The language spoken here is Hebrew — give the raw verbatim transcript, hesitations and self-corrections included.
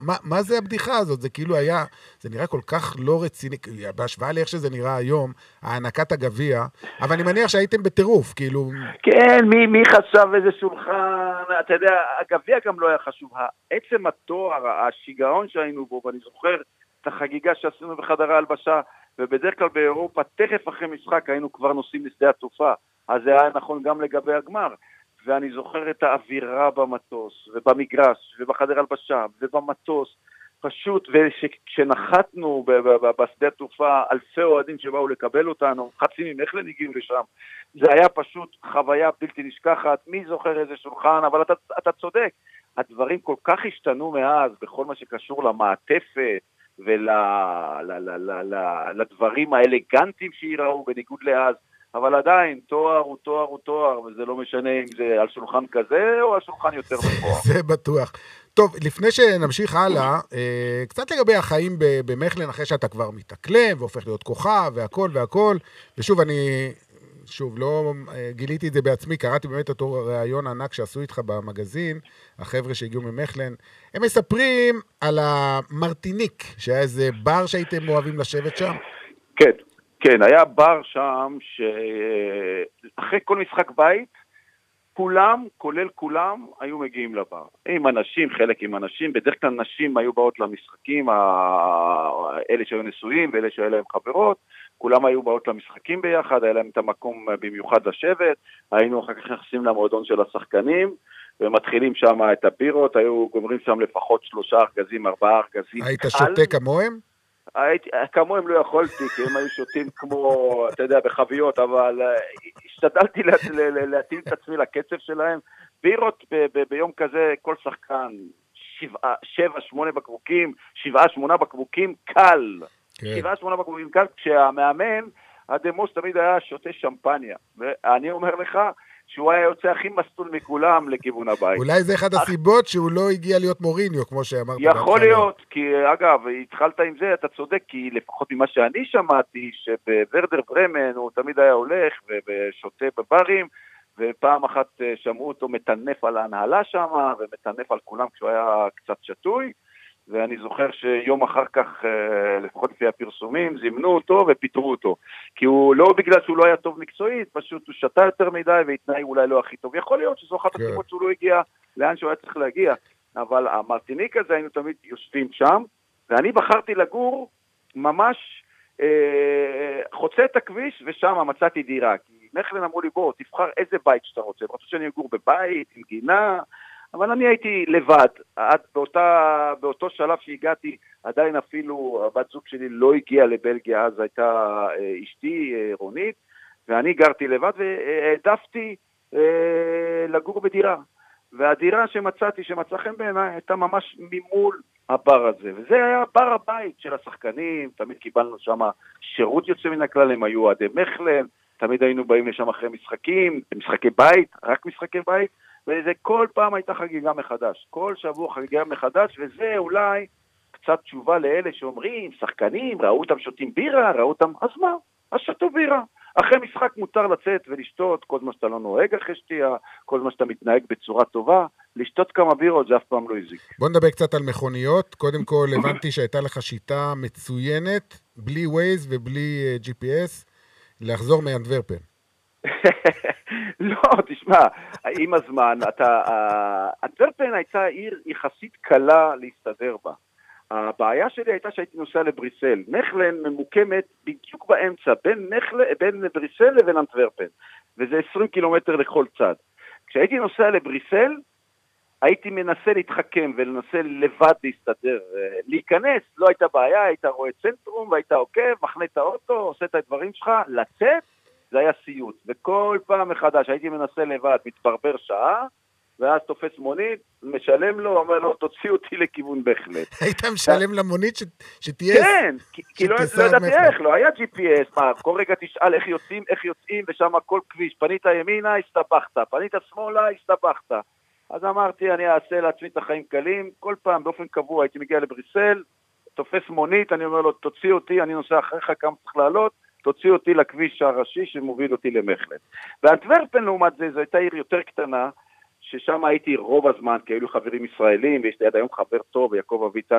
מה, מה זה הבדיחה הזאת? זה כאילו היה, זה נראה כל כך לא רציני, בהשוואה לאיך שזה נראה היום, הענקת הגביע, אבל אני מניח שהייתם בטירוף, כאילו... כן, מי, מי חשב איזה שולחן, אתה יודע, הגביע גם לא היה חשוב, עצם התואר, השיגעון שהיינו בו, ואני זוכר את החגיגה שעשינו בחדר ההלבשה, ובדרך כלל באירופה, תכף אחרי משחק, היינו כבר נוסעים לשדה התעופה, אז זה היה נכון גם לגבי הגמר, ואני זוכר את האווירה במטוס, ובמגרש, ובחדר הלבשה, ובמטוס, פשוט, וכשנחתנו בשדה התעופה, אלפי אוהדים שבאו לקבל אותנו, חצי ממכלן הגיעו לשם, זה היה פשוט חוויה בלתי נשכחת, מי זוכר איזה שולחן, אבל אתה, אתה צודק, הדברים כל כך השתנו מאז, בכל מה שקשור למעטפת, ולדברים האלגנטיים שיראו בניגוד לאז, אבל עדיין, תואר הוא תואר הוא תואר, וזה לא משנה אם זה על שולחן כזה או על שולחן יותר מפואר. זה בטוח. טוב, לפני שנמשיך הלאה, קצת לגבי החיים במכלן, אחרי שאתה כבר מתאקלם והופך להיות כוכב והכל והכל, ושוב, אני, שוב, לא גיליתי את זה בעצמי, קראתי באמת אותו ראיון ענק שעשו איתך במגזין, החבר'ה שהגיעו ממכלן, הם מספרים על המרטיניק, שהיה איזה בר שהייתם אוהבים לשבת שם? כן. כן, היה בר שם שאחרי כל משחק בית, כולם, כולל כולם, היו מגיעים לבר. עם אנשים, חלק עם אנשים, בדרך כלל נשים היו באות למשחקים, אלה שהיו נשואים ואלה שהיו להם חברות, כולם היו באות למשחקים ביחד, היה להם את המקום במיוחד לשבת, היינו אחר כך נכנסים למועדון של השחקנים, ומתחילים שם את הבירות, היו גומרים שם לפחות שלושה ארגזים, ארבעה ארגזים. היית שותה כמוהם? כמוהם לא יכולתי, כי הם היו שותים כמו, אתה יודע, בחביות, אבל השתדלתי להתאים את עצמי לקצב שלהם. בירות ביום כזה, כל שחקן, שבע, שמונה בקבוקים, שבעה, שמונה בקבוקים, קל. שבעה, שמונה בקבוקים קל, כשהמאמן, הדמוס תמיד היה שותה שמפניה. ואני אומר לך, שהוא היה יוצא הכי מסטול מכולם לכיוון הבית. אולי זה אחד הסיבות שהוא לא הגיע להיות מוריניו, כמו שאמרת. יכול להיות, כי אגב, התחלת עם זה, אתה צודק, כי לפחות ממה שאני שמעתי, שבוורדר ברמן הוא תמיד היה הולך ושותה בברים, ופעם אחת שמעו אותו מטנף על ההנהלה שם, ומטנף על כולם כשהוא היה קצת שטוי, ואני זוכר שיום אחר כך, לפחות לפי הפרסומים, זימנו אותו ופיטרו אותו. כי הוא לא בגלל שהוא לא היה טוב מקצועית, פשוט הוא שתה יותר מדי והתנהג אולי לא הכי טוב. יכול להיות שזו אחת הסיבות שהוא לא הגיע לאן שהוא היה צריך להגיע. אבל המרטיניק הזה היינו תמיד יושבים שם, ואני בחרתי לגור ממש אה, חוצה את הכביש, ושם מצאתי דירה. כי מכלן אמרו לי, בוא, תבחר איזה בית שאתה רוצה. רצו שאני אגור בבית, עם גינה, אבל אני הייתי לבד, עד באותה, באותו שלב שהגעתי, עדיין אפילו הבת זוג שלי לא הגיעה לבלגיה, אז הייתה אשתי רונית, ואני גרתי לבד והעדפתי לגור בדירה. והדירה שמצאתי, שמצא חן בעיניי, הייתה ממש ממול הבר הזה. וזה היה בר הבית של השחקנים, תמיד קיבלנו שם שירות יוצא מן הכלל, הם היו עדי מכלן, תמיד היינו באים לשם אחרי משחקים, משחקי בית, רק משחקי בית, וזה כל פעם הייתה חגיגה מחדש, כל שבוע חגיגה מחדש, וזה אולי קצת תשובה לאלה שאומרים, שחקנים, ראו אותם שותים בירה, ראו אותם, אז מה? אז שתו בירה. אחרי משחק מותר לצאת ולשתות, כל מה שאתה לא נוהג אחרי שתייה, כל מה שאתה מתנהג בצורה טובה, לשתות כמה בירות זה אף פעם לא הזיק. בוא נדבר קצת על מכוניות, קודם כל הבנתי שהייתה לך שיטה מצוינת, בלי ווייז ובלי ג'י פי אס, לחזור מאנטוורפן. לא, תשמע, עם הזמן, אנטוורפן הייתה עיר יחסית קלה להסתדר בה. הבעיה שלי הייתה שהייתי נוסע לבריסל. מכלן ממוקמת בדיוק באמצע, בין, מכל... בין בריסל לבין אנטוורפן, וזה עשרים קילומטר לכל צד. כשהייתי נוסע לבריסל, הייתי מנסה להתחכם ולנסה לבד להסתדר. להיכנס, לא הייתה בעיה, היית רואה צנטרום והיית עוקב, מחנה את האוטו, עושה את הדברים שלך, לצאת, זה היה סיוט. וכל פעם מחדש הייתי מנסה לבד, מתברבר שעה, ואז תופס מונית, משלם לו, אומר לו, תוציא אותי לכיוון בהחלט. היית משלם למונית שתהיה... כן, כי לא ידעתי איך, לא היה ג'י פי אס, כל רגע תשאל איך יוצאים, איך יוצאים, ושם כל כביש, פנית ימינה, הסתבכת, פנית שמאלה, הסתבכת. אז אמרתי, אני אעשה לעצמי את החיים קלים, כל פעם באופן קבוע הייתי מגיע לבריסל, תופס מונית, אני אומר לו, תוציא אותי, אני נוסע אחריך כמה צריך לעלות, תוציא אותי לכביש הראשי שמוביל אותי למכלן. ואנטוורפן לעומת זה, זו הייתה עיר יותר קטנה, ששם הייתי רוב הזמן, כי היו חברים ישראלים, ויש לי עד היום חבר טוב, יעקב אביטן,